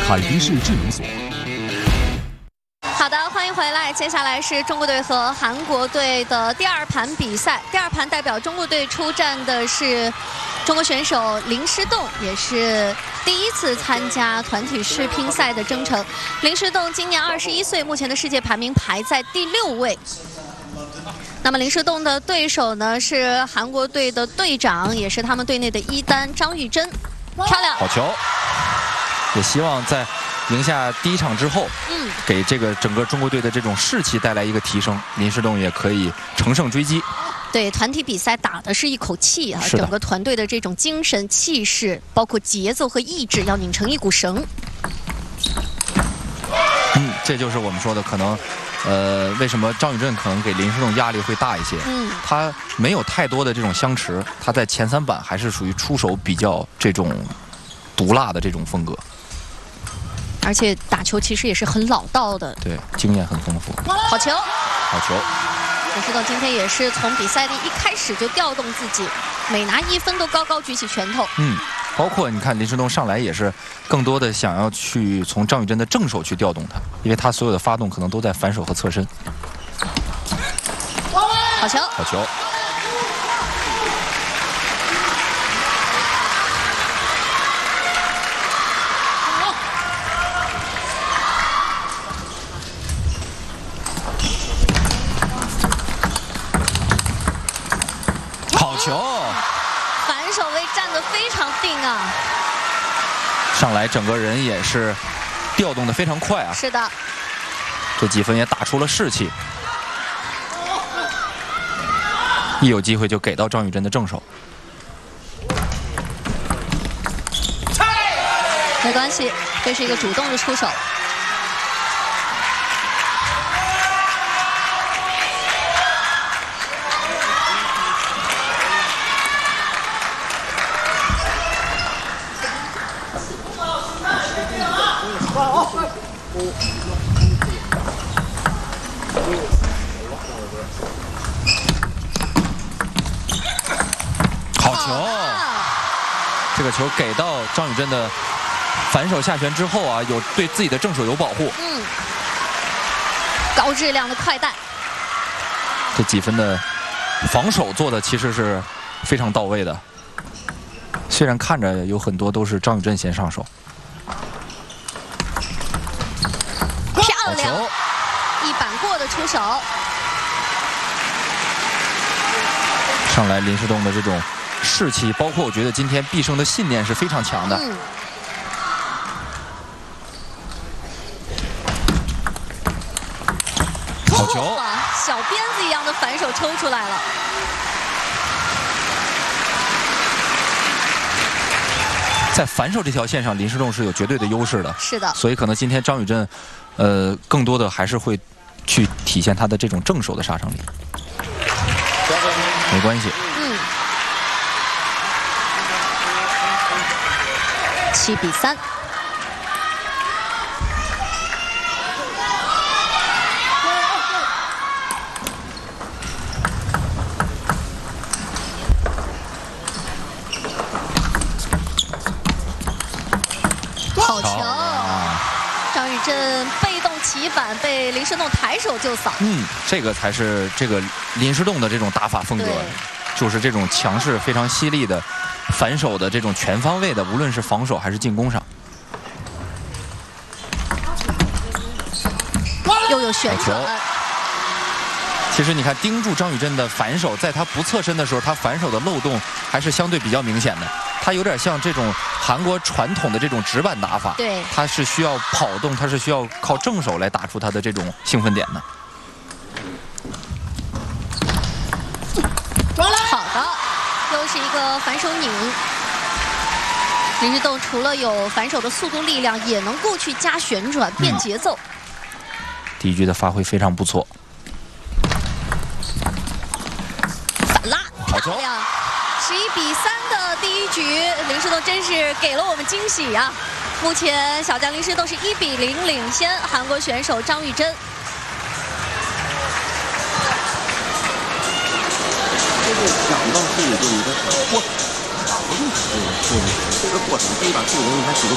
凯迪士智能所。 好的，欢迎回来。接下来是中国队和韩国队的第二盘比赛。第二盘代表中国队出战的是中国选手林诗栋，也是第一次参加团体世乒赛的征程。林诗栋今年21岁，目前的世界排名排在第6位。那么林诗栋的对手呢是韩国队的队长，也是他们队内的一单张玉珍，漂亮， 好球！也希望在赢下第一场之后，给这个整个中国队的这种士气带来一个提升，林诗栋也可以乘胜追击。 对，团体比赛打的是一口气啊，整个团队的这种精神气势，包括节奏和意志，要拧成一股绳。 这就是我们说的可能。为什么张宇镇可能给林诗栋压力会大一些？他没有太多的这种相持，他在前3板还是属于出手比较这种毒辣的这种风格， 而且打球其实也是很老道的， 对，经验很丰富。 好球， 好球！ 林诗栋今天也是从比赛的一开始就调动自己，每拿1分都高高举起拳头。 包括你看林诗栋上来也是更多的想要去从张宇珍的正手去调动他，因为他所有的发动可能都在反手和侧身。 好球！ 好球！好球！ 反手位站得非常定啊！ 上来整个人也是调动得非常快啊！ 是的， 这几分也打出了士气。一有机会就给到张宇珍的正手。 没关系，这是一个主动的出手。 好球！这个球给到张宇珍的反手下旋之后啊，有对自己的正手有保护。 高质量的快带。 这几分的防守做的其实是非常到位的，虽然看着有很多都是张宇珍先上手。 漂亮！一板过的出手。 上来林诗栋的这种士气，包括我觉得今天必胜的信念是非常强的。好球！ 小鞭子一样的反手抽出来了。 在反手这条线上，林诗栋是有绝对的优势的。 是的。 所以可能今天张宇珍，更多的还是会去体现他的这种正手的杀伤力。没关系。 7比3。好球！张宇珍被动起板，被林诗栋抬手就扫。 这个才是这个林诗栋的这种打法风格，就是这种强势非常犀利的反手的这种全方位的，无论是防守还是进攻上。 又有旋转。 其实你看，盯住张宇珍的反手，在他不侧身的时候，他反手的漏洞还是相对比较明显的。他有点像这种韩国传统的这种直板打法， 对， 他是需要跑动，他是需要靠正手来打出他的这种兴奋点的。 好的，又是一个反手拧。林诗栋除了有反手的速度力量，也能够去加旋转变节奏。 第一局的发挥非常不错。 反拉， 好球！ 11比3的第一局，林诗栋真是给了我们惊喜啊！目前小将林诗栋是1比0领先韩国选手张玉珍。 想到这里就一个过程，这个过程可以把这个人你看几个。